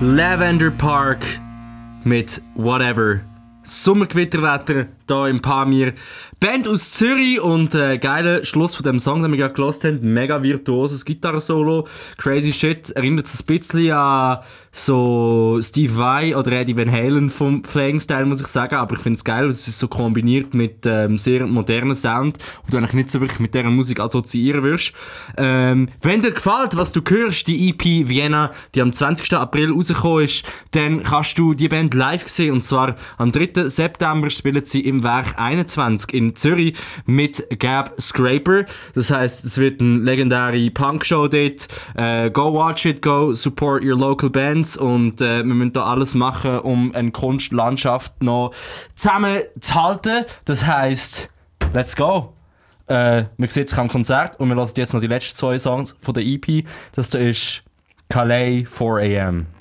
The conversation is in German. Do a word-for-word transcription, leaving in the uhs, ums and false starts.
Lavender Park mit Whatever. Sommergewitterwetter hier im Pamir. Band aus Zürich und äh, geiler Schluss von dem Song, den wir gerade gehört haben. Mega virtuoses Gitarre-Solo. Crazy Shit. Erinnert es ein bisschen an so Steve Vai oder Eddie Van Halen vom Playing-Style, muss ich sagen. Aber ich finde es geil, es ist so kombiniert mit ähm, sehr modernen Sound, wo du eigentlich nicht so wirklich mit dieser Musik assoziieren wirst. Ähm, wenn dir gefällt, was du hörst, die E P Vienna, die am zwanzigsten April rausgekommen ist, dann kannst du die Band live sehen. Und zwar am dritten September spielen sie im Werk einundzwanzig in Zürich mit Gab Scraper. Das heisst, es wird eine legendäre Punk-Show dort. Äh, go watch it, go support your local bands und äh, wir müssen da alles machen, um eine Kunstlandschaft noch zusammenzuhalten. Das heisst, let's go! Äh, man sieht sich am Konzert und wir hören jetzt noch die letzten zwei Songs von der E P. Das da ist Calais four a.m.